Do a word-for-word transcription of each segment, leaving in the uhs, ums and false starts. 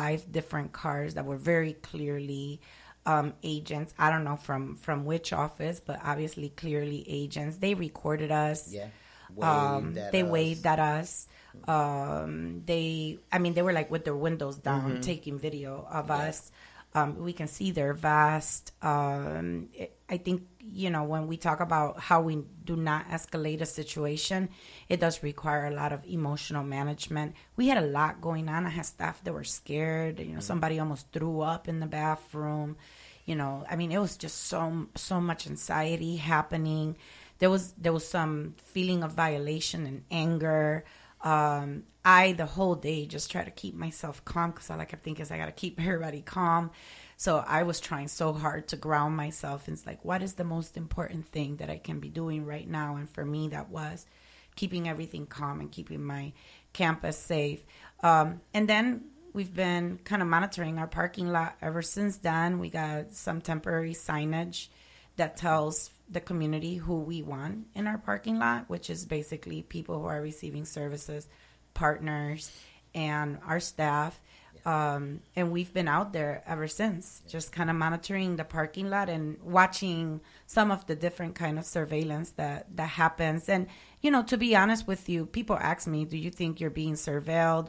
five different cars that were very clearly um, agents. I don't know from, from which office, but obviously clearly agents. They recorded us. Yeah. Waved um, they us. waved at us. Um, they, I mean, they were like with their windows down, mm-hmm. taking video of yeah. us. Um, we can see their vest. Um, it, I think, you know, when we talk about how we do not escalate a situation, it does require a lot of emotional management. We had a lot going on. I had staff that were scared. You know, mm-hmm. somebody almost threw up in the bathroom. You know, I mean, it was just so so much anxiety happening. There was there was some feeling of violation and anger. Um, I, the whole day, just try to keep myself calm because all I kept thinking is I got to keep everybody calm. So I was trying so hard to ground myself. And it's like, what is the most important thing that I can be doing right now? And for me, that was keeping everything calm and keeping my campus safe. Um, and then we've been kind of monitoring our parking lot ever since then. We got some temporary signage that tells the community who we want in our parking lot, which is basically people who are receiving services, partners, and our staff. Yeah. Um, and we've been out there ever since, yeah. just kind of monitoring the parking lot and watching some of the different kind of surveillance that, that happens. And, you know, to be honest with you, people ask me, do you think you're being surveilled?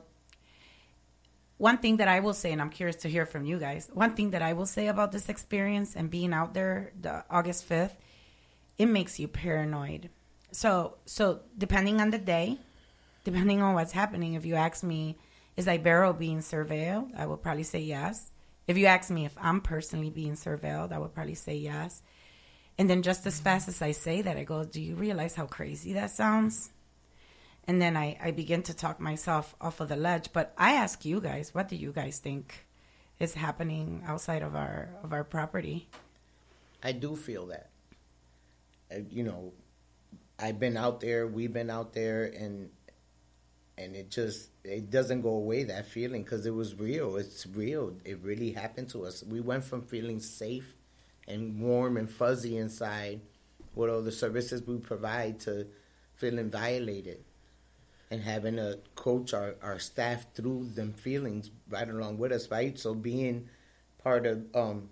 One thing that I will say, and I'm curious to hear from you guys, one thing that I will say about this experience and being out there the August fifth, it makes you paranoid. So so depending on the day, depending on what's happening, if you ask me, is Ibero being surveilled? I will probably say yes. If you ask me if I'm personally being surveilled, I would probably say yes. And then just as fast as I say that, I go, do you realize how crazy that sounds? And then I, I begin to talk myself off of the ledge. But I ask you guys, what do you guys think is happening outside of our of our property? I do feel that. Uh, you know, I've been out there, we've been out there, and and it just, it doesn't go away, that feeling, because it was real. It's real. It really happened to us. We went from feeling safe and warm and fuzzy inside with all the services we provide to feeling violated. And having to coach our, our staff through them feelings right along with us, right? So being part of um,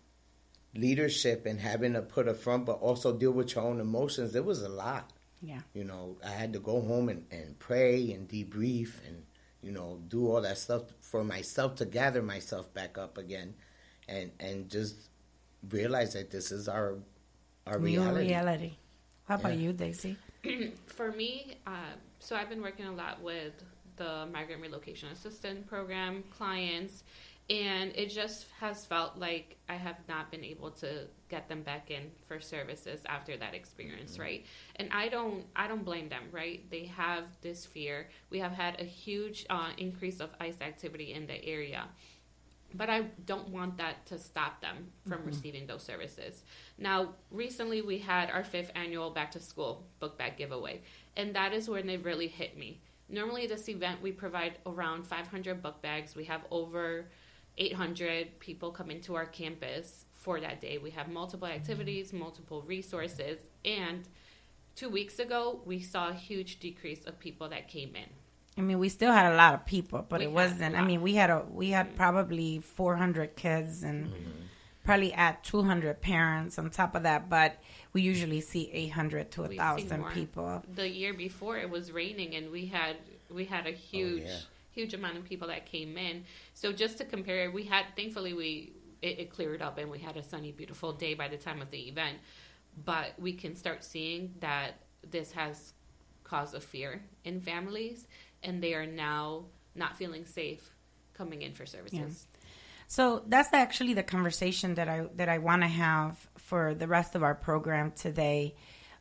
leadership and having to put a front, but also deal with your own emotions, it was a lot. Yeah. You know, I had to go home and, and pray and debrief and, you know, do all that stuff for myself to gather myself back up again and, and just realize that this is our, our New reality. reality. How about Yeah. you, Daisy? For me, uh, so I've been working a lot with the Migrant Relocation Assistant Program clients, and it just has felt like I have not been able to get them back in for services after that experience, mm-hmm. right? And I don't, I don't blame them, right? They have this fear. We have had a huge uh, increase of ICE activity in the area. But I don't want that to stop them from mm-hmm. receiving those services. Now, recently we had our fifth annual Back to School book bag giveaway, and that is when it really hit me. Normally, this event, we provide around five hundred book bags. We have over eight hundred people come into our campus for that day. We have multiple activities, multiple resources, and two weeks ago, we saw a huge decrease of people that came in. I mean, we still had a lot of people, but we it wasn't. I mean, we had a we had mm-hmm. probably four hundred kids and mm-hmm. probably at two hundred parents on top of that. But we usually see eight hundred to a thousand people. The year before, it was raining, and we had we had a huge oh, yeah. huge amount of people that came in. So just to compare, we had thankfully we it, it cleared up, and we had a sunny, beautiful day by the time of the event. But we can start seeing that this has caused a fear in families. And they are now not feeling safe coming in for services. Yeah. So that's actually the conversation that I that I want to have for the rest of our program today.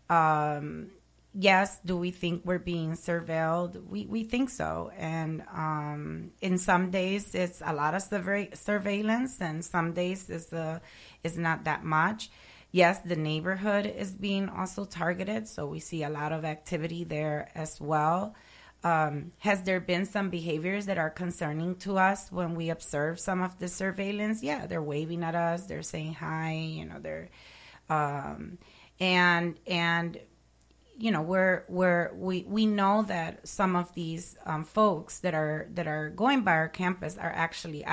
Um, yes, do we think we're being surveilled? We we think so. And um, in some days, it's a lot of surve- surveillance, and some days it's, uh, it's not that much. Yes, the neighborhood is being also targeted, so we see a lot of activity there as well. Um, has there been some behaviors that are concerning to us when we observe some of the surveillance? Yeah, they're waving at us, they're saying hi, you know, they're, um, and and you know, we're we're we we know that some of these um, folks that are that are going by our campus are actually